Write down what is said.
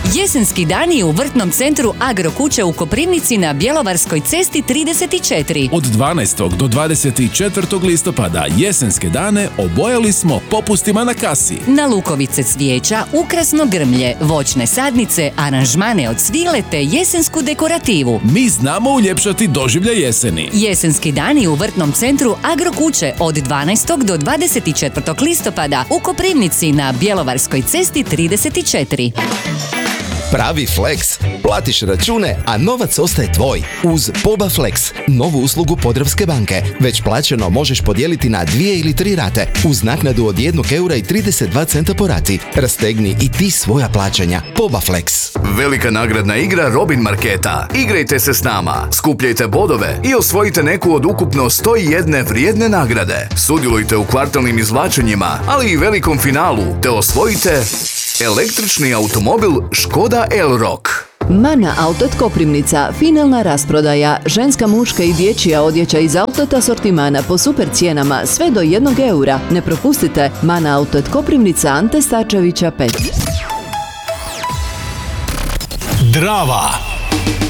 Jesenski dani u vrtnom centru Agrokuće u Koprivnici na Bjelovarskoj cesti 34. Od 12. do 24. listopada jesenske dane obojali smo popustima na kasi. Na lukovice cvijeća, ukrasno grmlje, voćne sadnice, aranžmane od svile te jesensku dekorativu. Mi znamo uljepšati doživljaj jeseni. Jesenski dani u vrtnom centru Agrokuće od 12. do 24. listopada u Koprivnici na Bjelovarskoj cesti 34. Pravi Flex. Platiš račune, a novac ostaje tvoj. Uz Poba Flex, novu uslugu Podravske banke. Već plaćeno možeš podijeliti na 2 ili 3 rate. Uz naknadu od 1,32 € po rati. Rastegni i ti svoja plaćanja. Poba Flex. Velika nagradna igra Robin Marketa. Igrajte se s nama, skupljajte bodove i osvojite neku od ukupno 101 vrijedne nagrade. Sudjelujte u kvartalnim izvlačenjima, ali i velikom finalu, te osvojite električni automobil Škoda Elroq. Mana Outlet Koprivnica, finalna rasprodaja, ženska, muška i dječja odjeća iz outlet asortimana po super cijenama, sve do 1 eura. Ne propustite, Mana Outlet Koprivnica, Ante Starčevića 5. Drava.